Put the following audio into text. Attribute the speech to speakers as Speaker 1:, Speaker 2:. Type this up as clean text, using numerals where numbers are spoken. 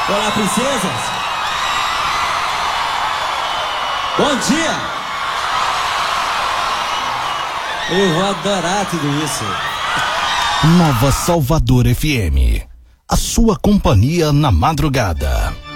Speaker 1: Olá, princesas. Bom dia. Eu vou adorar tudo isso.
Speaker 2: Nova Salvador FM. A sua companhia na madrugada.